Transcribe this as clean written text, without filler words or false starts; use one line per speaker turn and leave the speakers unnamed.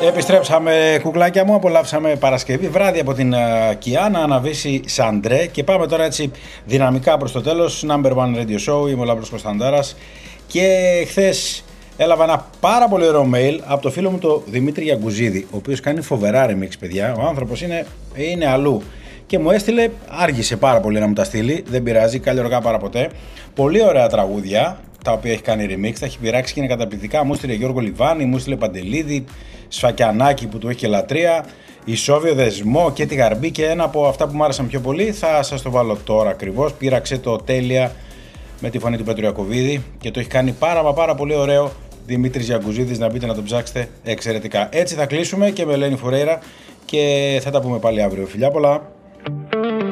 Επιστρέψαμε, κουκλάκια μου, απολαύσαμε Παρασκευή βράδυ από την Κιάνα, αναβήσει Σαντρέ και πάμε τώρα έτσι δυναμικά προς το τέλος. Number One Radio Show, είμαι ο Λάμπρος Κωνσταντάρας και χθες έλαβα ένα πάρα πολύ ωραίο mail από το φίλο μου το Δημήτρη Γιαγκουζίδη, ο οποίος κάνει φοβερά remix, παιδιά. Ο άνθρωπος είναι αλλού και μου έστειλε, άργησε πάρα πολύ να μου τα στείλει, δεν πειράζει, καλή αργά παρά ποτέ. Πολύ ωραία τραγούδια τα οποία έχει κάνει remix, τα έχει πειράξει και είναι καταπληκτικά. Μου έστειλε Γιώργο Λιβάνη, μου έστειλε Παντελίδη, Σφακιανάκη που του έχει και λατρεία, Ισόβιο Δεσμό και τη Γαρμπή, και ένα από αυτά που μου άρεσαν πιο πολύ θα σας το βάλω τώρα ακριβώς. Πήραξε το τέλεια με τη φωνή του Πέτρου Ιακωβίδη και το έχει κάνει πάρα πολύ ωραίο Δημήτρης Γιαγκουζίδης, να μπείτε να το ψάξετε, εξαιρετικά. Έτσι θα κλείσουμε και με Ελένη Φουρέιρα και θα τα πούμε πάλι αύριο. Φιλιά πολλά!